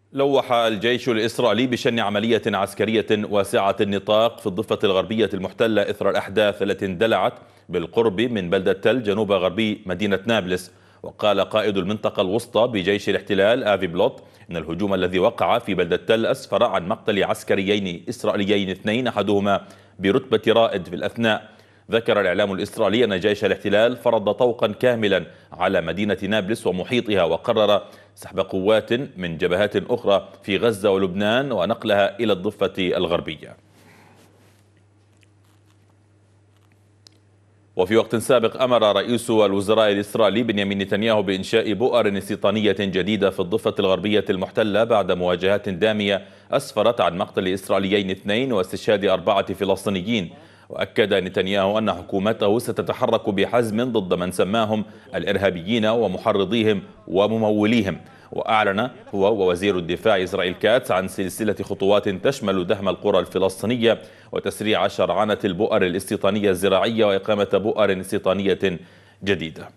لوح الجيش الإسرائيلي بشن عملية عسكرية واسعة النطاق في الضفة الغربية المحتلة إثر الأحداث التي اندلعت بالقرب من بلدة تل جنوب غربي مدينة نابلس. وقال قائد المنطقة الوسطى بجيش الاحتلال آفي بلوت إن الهجوم الذي وقع في بلدة تل أسفر عن مقتل عسكريين إسرائيليين اثنين أحدهما برتبة رائد في الأثناء. ذكر الإعلام الإسرائيلي أن جيش الاحتلال فرض طوقا كاملا على مدينة نابلس ومحيطها، وقرر سحب قوات من جبهات أخرى في غزة ولبنان ونقلها إلى الضفة الغربية. وفي وقت سابق أمر رئيس الوزراء الإسرائيلي بنيامين نتنياهو بإنشاء بؤر استيطانية جديدة في الضفة الغربية المحتلة بعد مواجهات دامية أسفرت عن مقتل إسرائيليين اثنين واستشهاد 4 فلسطينيين. وأكد نتنياهو أن حكومته ستتحرك بحزم ضد من سماهم الإرهابيين ومحرضيهم ومموليهم. وأعلن هو ووزير الدفاع إسرائيل كاتس عن سلسلة خطوات تشمل دهم القرى الفلسطينية وتسريع شرعنة البؤر الاستيطانية الزراعية وإقامة بؤر استيطانية جديدة.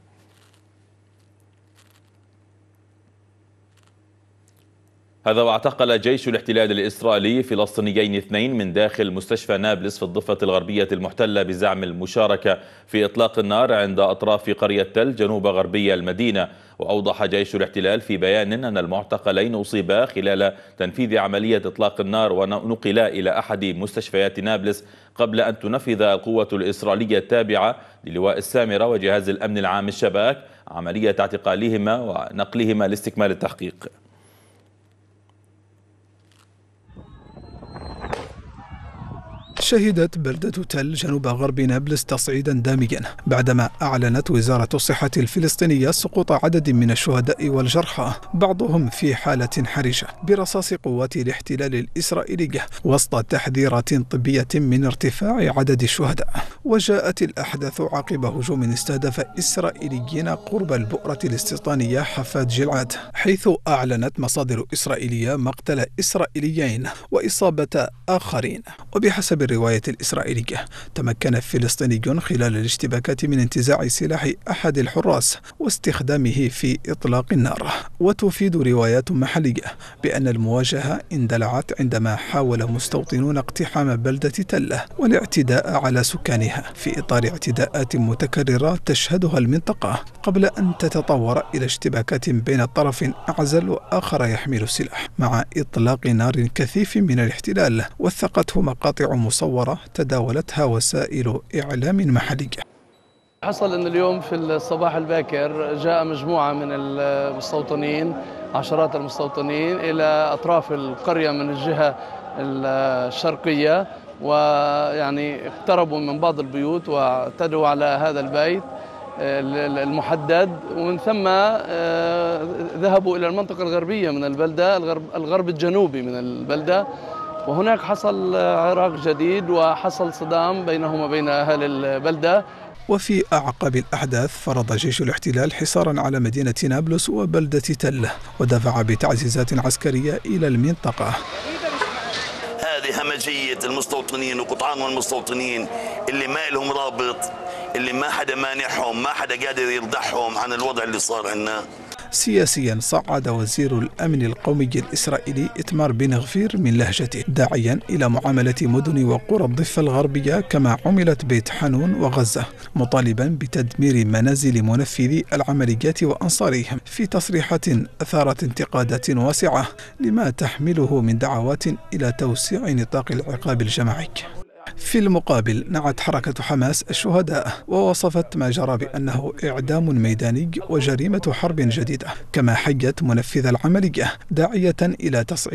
هذا واعتقل جيش الاحتلال الإسرائيلي فلسطينيين اثنين من داخل مستشفى نابلس في الضفة الغربية المحتلة بزعم المشاركة في إطلاق النار عند أطراف قرية تل جنوب غربي المدينة. وأوضح جيش الاحتلال في بيان أن المعتقلين أصيبا خلال تنفيذ عملية إطلاق النار ونقلا إلى أحد مستشفيات نابلس قبل أن تنفذ القوة الإسرائيلية التابعة للواء السامرة وجهاز الأمن العام الشباك عملية اعتقالهما ونقلهما لاستكمال التحقيق. شهدت بلدة تل جنوب غرب نابلس تصعيدا داميا بعدما أعلنت وزارة الصحة الفلسطينية سقوط عدد من الشهداء والجرحى، بعضهم في حالة حرجة، برصاص قوات الاحتلال الإسرائيلي وسط تحذيرات طبية من ارتفاع عدد الشهداء. وجاءت الأحداث عقب هجوم استهدف إسرائيليين قرب البؤرة الاستيطانية حفاد جلعاد، حيث أعلنت مصادر إسرائيلية مقتل إسرائيليين وإصابة آخرين. وبحسب الرواية الإسرائيلية تمكن فلسطيني خلال الاشتباكات من انتزاع سلاح أحد الحراس واستخدامه في إطلاق النار. وتفيد روايات محلية بأن المواجهة اندلعت عندما حاول مستوطنون اقتحام بلدة تل والاعتداء على سكانها في إطار اعتداءات متكررة تشهدها المنطقة، قبل أن تتطور إلى اشتباكات بين طرف أعزل وآخر يحمل السلاح، مع إطلاق نار كثيف من الاحتلال وثقته مقاطع مصورة تداولتها وسائل إعلام محلية. حصل أن اليوم في الصباح الباكر جاء مجموعة من المستوطنين، عشرات المستوطنين، إلى أطراف القرية من الجهة الشرقية، ويعني اقتربوا من بعض البيوت واعتدوا على هذا البيت المحدد، ومن ثم ذهبوا إلى المنطقة الغربية من البلدة، الغرب الجنوبي من البلدة، وهناك حصل عراك جديد وحصل صدام بينهم وبين أهل البلدة. وفي أعقاب الأحداث فرض جيش الاحتلال حصارا على مدينة نابلس وبلدة تل ودفع بتعزيزات عسكرية إلى المنطقة. هذه همجية المستوطنين وقطعان المستوطنين اللي ما لهم رابط، اللي ما حدا مانحهم، ما حدا قادر يرضعهم عن الوضع اللي صار عنا. سياسيا صعد وزير الأمن القومي الإسرائيلي إتمار بن غفير من لهجته، داعيا إلى معاملة مدن وقرى الضفة الغربية كما عملت بيت حانون وغزة، مطالبا بتدمير منازل منفذي العمليات وأنصارهم، في تصريحات أثارت انتقادات واسعة لما تحمله من دعوات إلى توسيع نطاق العقاب الجماعي. في المقابل نعت حركة حماس الشهداء ووصفت ما جرى بأنه إعدام ميداني وجريمة حرب جديدة، كما حيت منفذ العملية داعية إلى تصعيد